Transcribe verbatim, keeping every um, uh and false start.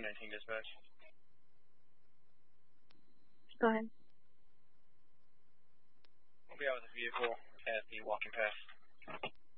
seven nineteen dispatch. Go ahead. We'll be out with the vehicle at the walking path.